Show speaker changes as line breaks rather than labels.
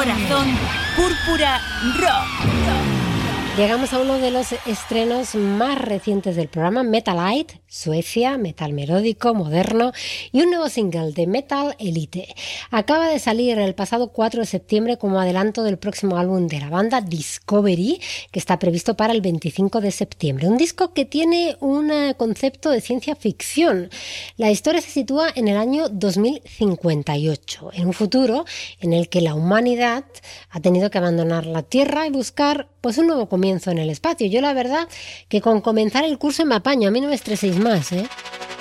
Corazón Púrpura Rock.
Llegamos a uno de los estrenos más recientes del programa, Metalite, Suecia, metal melódico, moderno, y un nuevo single de Metal Elite. Acaba de salir el pasado 4 de septiembre como adelanto del próximo álbum de la banda, Discovery, que está previsto para el 25 de septiembre. Un disco que tiene un concepto de ciencia ficción. La historia se sitúa en el año 2058, en un futuro en el que la humanidad ha tenido que abandonar la Tierra y buscar pues un nuevo comienzo en el espacio. Yo la verdad que con comenzar el curso me apaño, a mí no me estreséis más, ¿eh?